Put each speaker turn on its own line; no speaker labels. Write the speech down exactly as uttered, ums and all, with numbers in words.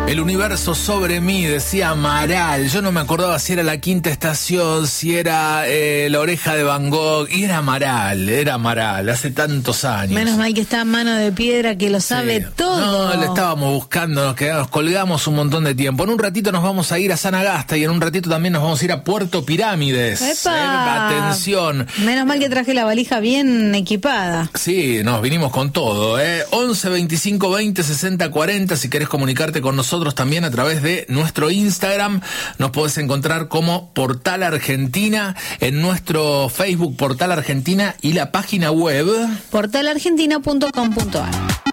El universo sobre mí, decía Amaral. Yo no me acordaba si era La Quinta Estación, si era eh, La Oreja de Van Gogh. Y era Amaral, era Amaral, hace tantos años.
Menos mal que está Mano de Piedra, que lo sabe
sí.
todo.
No, le estábamos buscando, nos quedamos, colgamos un montón de tiempo. En un ratito nos vamos a ir a Sanagasta y en un ratito también nos vamos a ir a Puerto Pirámides.
¡Epa!
Eh, atención.
Menos mal que traje la valija bien equipada.
Sí, nos vinimos con todo. Eh. once veinticinco veinte sesenta cuarenta, si querés comunicarte con nosotros también a través de nuestro Instagram, nos podés encontrar como Portal Argentina, en nuestro Facebook Portal Argentina y la página web
portal argentina punto com punto a r.